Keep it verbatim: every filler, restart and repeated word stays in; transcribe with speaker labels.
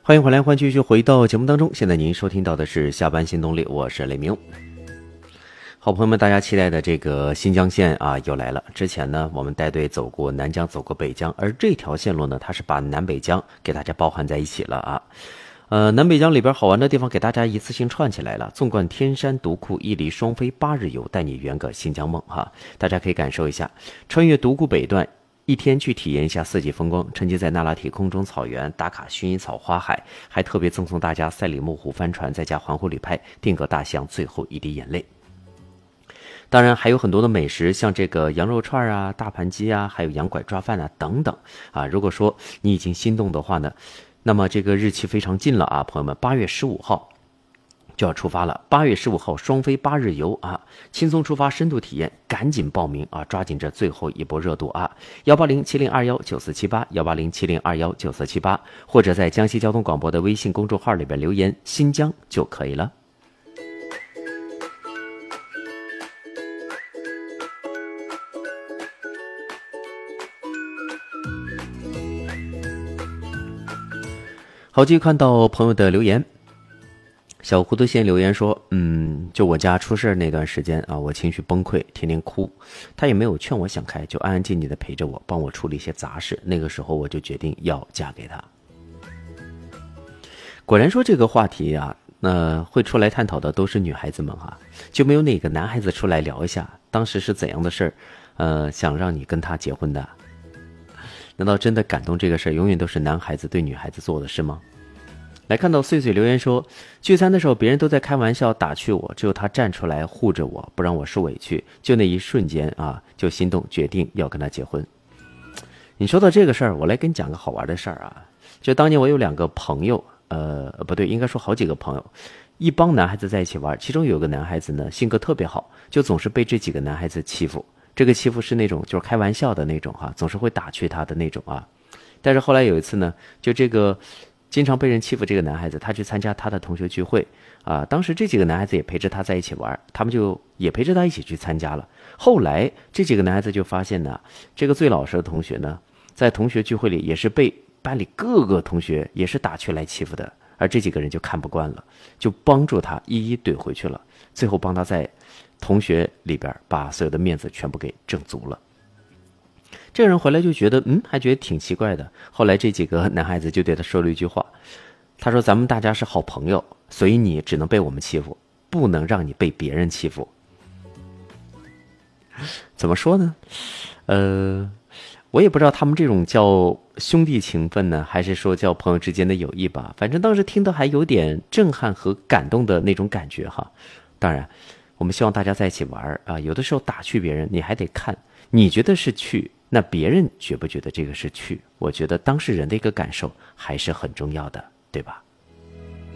Speaker 1: 欢迎回来，欢迎继续回到节目当中。现在您收听到的是下班新动力，我是雷鸣。好朋友们，大家期待的这个新疆线啊又来了。之前呢，我们带队走过南疆，走过北疆，而这条线路呢，它是把南北疆给大家包含在一起了啊。呃，南北疆里边好玩的地方给大家一次性串起来了，纵贯天山独库伊犁双飞八日游，带你圆个新疆梦哈。大家可以感受一下，穿越独库北段，一天去体验一下四季风光，沉浸在那拉提空中草原，打卡薰衣草花海，还特别赠送大家赛里木湖帆船，再加环湖旅拍，定格大象最后一滴眼泪。当然还有很多的美食，像这个羊肉串啊、大盘鸡啊，还有羊拐抓饭啊等等啊。如果说你已经心动的话呢，那么这个日期非常近了啊，朋友们，八月十五号就要出发了。八月十五号双飞八日游啊，轻松出发，深度体验，赶紧报名啊，抓紧这最后一波热度啊！幺八零七零二幺九四七八，幺八零七零二幺九四七八，或者在江西交通广播的微信公众号里边留言“新疆”就可以了。好，继续看到朋友的留言。小糊涂先留言说，嗯，就我家出事那段时间啊，我情绪崩溃，天天哭，他也没有劝我想开，就安安静静的陪着我，帮我处理一些杂事。那个时候我就决定要嫁给他。果然说这个话题啊，那会出来探讨的都是女孩子们哈，就没有哪个男孩子出来聊一下当时是怎样的事儿，呃，想让你跟他结婚的。难道真的感动这个事儿永远都是男孩子对女孩子做的事吗？来看到碎碎留言说，聚餐的时候别人都在开玩笑打趣我，只有他站出来护着我，不让我受委屈，就那一瞬间啊，就心动决定要跟他结婚。你说到这个事儿，我来跟你讲个好玩的事儿啊。就当年我有两个朋友，呃，不对，应该说好几个朋友，一帮男孩子在一起玩，其中有个男孩子呢性格特别好，就总是被这几个男孩子欺负。这个欺负是那种就是开玩笑的那种哈、啊，总是会打趣他的那种啊。但是后来有一次呢，就这个经常被人欺负这个男孩子，他去参加他的同学聚会啊，当时这几个男孩子也陪着他在一起玩，他们就也陪着他一起去参加了。后来这几个男孩子就发现呢，这个最老实的同学呢，在同学聚会里也是被班里各个同学也是打趣来欺负的，而这几个人就看不惯了，就帮助他一一怼回去了，最后帮他在同学里边把所有的面子全部给挣足了。这个人回来就觉得嗯，还觉得挺奇怪的。后来这几个男孩子就对他说了一句话，他说咱们大家是好朋友，所以你只能被我们欺负，不能让你被别人欺负。怎么说呢？呃我也不知道他们这种叫兄弟情分呢，还是说叫朋友之间的友谊吧，反正当时听得还有点震撼和感动的那种感觉哈。当然我们希望大家在一起玩啊，有的时候打趣别人你还得看你觉得是趣，那别人觉不觉得这个是趣，我觉得当事人的一个感受还是很重要的，对吧？